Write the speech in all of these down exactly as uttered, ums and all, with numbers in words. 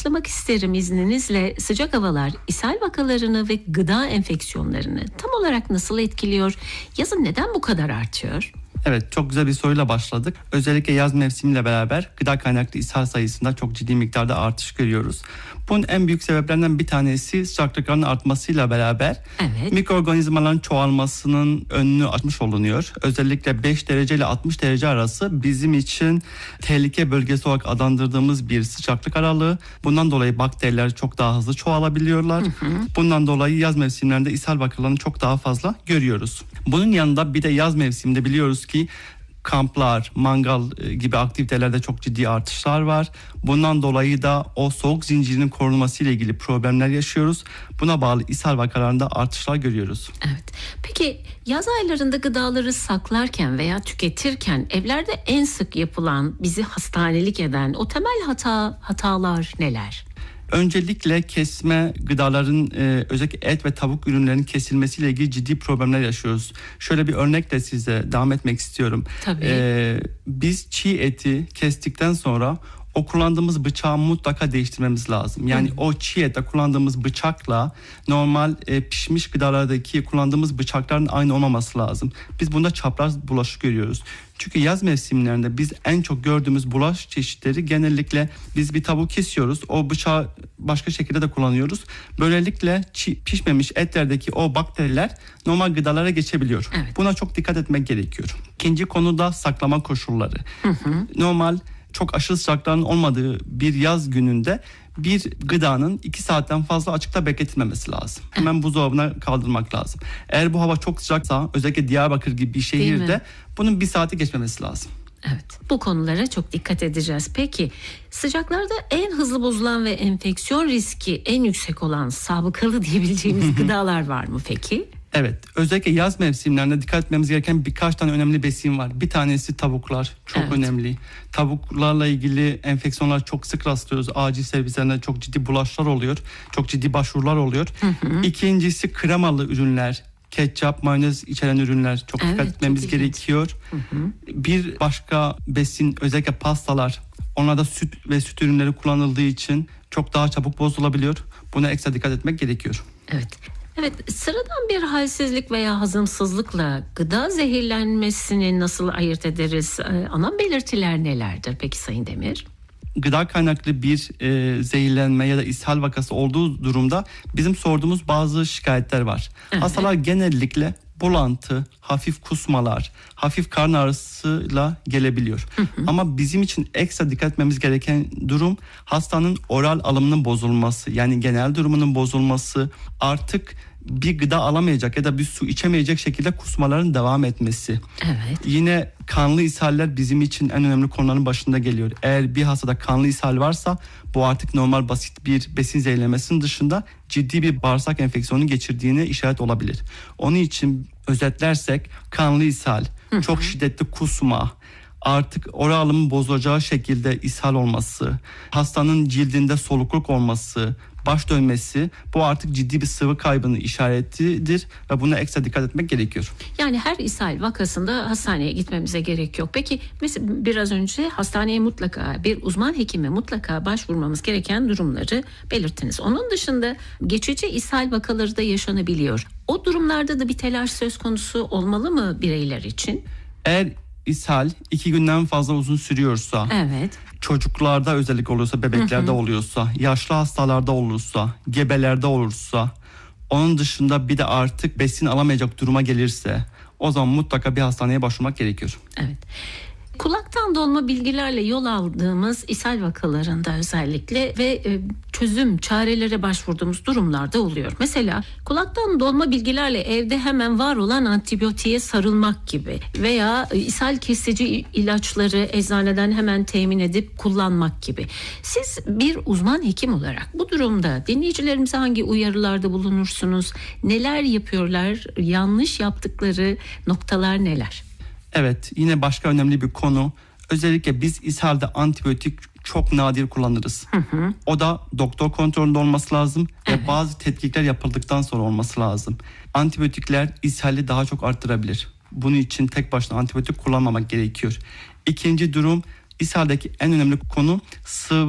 başlamak isterim izninizle. Sıcak havalar ishal vakalarını ve gıda enfeksiyonlarını tam olarak nasıl etkiliyor? Yazın neden bu kadar artıyor? Evet, çok güzel bir soruyla başladık. Özellikle yaz mevsimiyle beraber gıda kaynaklı ishal sayısında çok ciddi miktarda artış görüyoruz. Bunun en büyük sebeplerinden bir tanesi sıcaklıkların artmasıyla beraber evet. mikroorganizmaların çoğalmasının önünü açmış olunuyor. Özellikle beş derece ile altmış derece arası bizim için tehlike bölgesi olarak adlandırdığımız bir sıcaklık aralığı. Bundan dolayı bakteriler çok daha hızlı çoğalabiliyorlar. Hı hı. Bundan dolayı yaz mevsimlerinde ishal vakalarını çok daha fazla görüyoruz. Bunun yanında bir de yaz mevsiminde biliyoruz ki kamplar, mangal gibi aktivitelerde çok ciddi artışlar var. Bundan dolayı da o soğuk zincirinin korunması ile ilgili problemler yaşıyoruz. Buna bağlı ishal vakalarında artışlar görüyoruz. Evet. Peki yaz aylarında gıdaları saklarken veya tüketirken evlerde en sık yapılan, bizi hastanelik eden o temel hata hatalar neler? Öncelikle kesme gıdaların e, özellikle et ve tavuk ürünlerinin kesilmesiyle ilgili ciddi problemler yaşıyoruz. Şöyle bir örnekle size devam etmek istiyorum. Tabii. E, biz çiğ eti kestikten sonra o kullandığımız bıçağı mutlaka değiştirmemiz lazım. Yani Hı. o çiğ ette kullandığımız bıçakla normal e, pişmiş gıdalardaki kullandığımız bıçakların aynı olmaması lazım. Biz bunda çapraz bulaşı görüyoruz. Çünkü yaz mevsimlerinde biz en çok gördüğümüz bulaş çeşitleri genellikle biz bir tavuk kesiyoruz. O bıçağı başka şekilde de kullanıyoruz. Böylelikle çiğ, pişmemiş etlerdeki o bakteriler normal gıdalara geçebiliyor. Evet. Buna çok dikkat etmek gerekiyor. İkinci konu da saklama koşulları. Hı hı. Normal çok aşırı sıcakların olmadığı bir yaz gününde bir gıdanın iki saatten fazla açıkta bekletilmemesi lazım. Hemen buzdolabına kaldırmak lazım. Eğer bu hava çok sıcaksa, özellikle Diyarbakır gibi bir şehirde bunun bir saati geçmemesi lazım. Evet, bu konulara çok dikkat edeceğiz. Peki sıcaklarda en hızlı bozulan ve enfeksiyon riski en yüksek olan sabıkalı diyebileceğimiz gıdalar var mı peki? Evet, özellikle yaz mevsimlerinde dikkat etmemiz gereken birkaç tane önemli besin var. Bir tanesi tavuklar, çok evet. önemli. Tavuklarla ilgili enfeksiyonlar çok sık rastlıyoruz. Acil servislerinde çok ciddi bulaşlar oluyor. Çok ciddi başvurular oluyor. Hı hı. İkincisi kremalı ürünler. Ketçap, mayonez içeren ürünler çok evet, dikkat etmemiz gerekiyor. Hı hı. Bir başka besin, özellikle pastalar. Onlarda süt ve süt ürünleri kullanıldığı için çok daha çabuk bozulabiliyor. Buna ekstra dikkat etmek gerekiyor. Evet. Evet, sıradan bir halsizlik veya hazımsızlıkla gıda zehirlenmesini nasıl ayırt ederiz? Ee, ana belirtiler nelerdir peki Sayın Demir? Gıda kaynaklı bir e, zehirlenme ya da ishal vakası olduğu durumda bizim sorduğumuz bazı şikayetler var. Evet. Hastalar genellikle bulantı, hafif kusmalar, hafif karın ağrısıyla gelebiliyor. Hı hı. Ama bizim için ekstra dikkat etmemiz gereken durum hastanın oral alımının bozulması, yani genel durumunun bozulması, artık bir gıda alamayacak ya da bir su içemeyecek şekilde kusmaların devam etmesi. Evet. Yine kanlı ishaller bizim için en önemli konuların başında geliyor. Eğer bir hastada kanlı ishal varsa bu artık normal basit bir besin zehirlenmesinin dışında ciddi bir bağırsak enfeksiyonu geçirdiğine işaret olabilir. Onun için özetlersek kanlı ishal, hı hı. çok şiddetli kusma, artık oral alımın bozulacağı şekilde ishal olması, hastanın cildinde solukluk olması, baş dönmesi, bu artık ciddi bir sıvı kaybının işaretidir ve buna ekstra dikkat etmek gerekiyor. Yani her ishal vakasında hastaneye gitmemize gerek yok. Peki mesela biraz önce hastaneye mutlaka bir uzman hekime mutlaka başvurmamız gereken durumları belirttiniz. Onun dışında geçici ishal vakaları da yaşanabiliyor. O durumlarda da bir telaş söz konusu olmalı mı bireyler için? Eğer ishal iki günden fazla uzun sürüyorsa, evet. çocuklarda özellikle oluyorsa, bebeklerde hı hı. oluyorsa, yaşlı hastalarda olursa, gebelerde olursa, onun dışında bir de artık besin alamayacak duruma gelirse, o zaman mutlaka bir hastaneye başvurmak gerekiyor. Evet. Kulaktan dolma bilgilerle yol aldığımız ishal vakalarında özellikle ve çözüm çarelere başvurduğumuz durumlarda oluyor. Mesela kulaktan dolma bilgilerle evde hemen var olan antibiyotiğe sarılmak gibi veya ishal kesici ilaçları eczaneden hemen temin edip kullanmak gibi. Siz bir uzman hekim olarak bu durumda dinleyicilerimize hangi uyarılarda bulunursunuz? Neler yapıyorlar? Yanlış yaptıkları noktalar neler? Evet, yine başka önemli bir konu. Özellikle biz ishalde antibiyotik çok nadir kullanırız. Hı hı. O da doktor kontrolünde olması lazım evet. ve bazı tetkikler yapıldıktan sonra olması lazım. Antibiyotikler ishali daha çok arttırabilir. Bunun için tek başına antibiyotik kullanmamak gerekiyor. İkinci durum, ishaldeki en önemli konu sıvı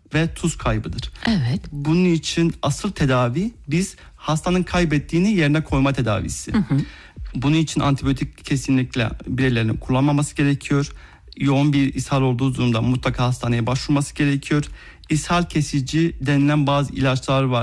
ve tuz kaybıdır. Evet. Bunun için asıl tedavi biz hastanın kaybettiğini yerine koyma tedavisi. Hı hı. Bunun için antibiyotik kesinlikle bireylerin kullanmaması gerekiyor. Yoğun bir ishal olduğu durumda mutlaka hastaneye başvurması gerekiyor. İshal kesici denilen bazı ilaçlar var.